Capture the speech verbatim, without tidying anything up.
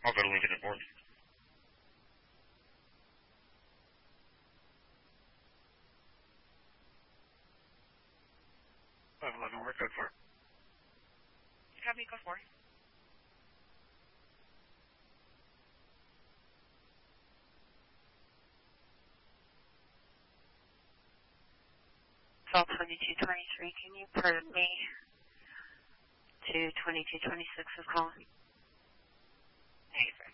I'll go to Lincoln at North. five eleven, where code for? Have me go for it. twelve twenty-two twenty-three, can you put me to twenty-two twenty-six is calling? Thank you, sir.